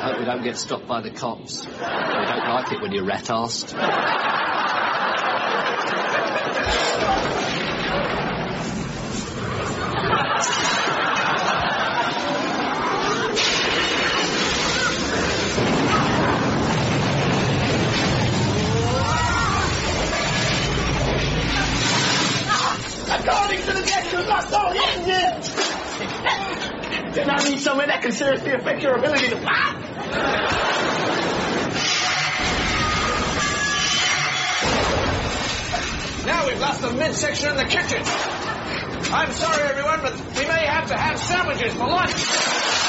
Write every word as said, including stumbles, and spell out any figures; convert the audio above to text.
hope we don't get stopped by the cops. We don't like it when you're rat-arsed. According to the deck, you lost all the engines! Then I need somewhere that can seriously affect your ability to fly. Now we've lost the midsection and the kitchen. I'm sorry, everyone, but we may have to have sandwiches for lunch.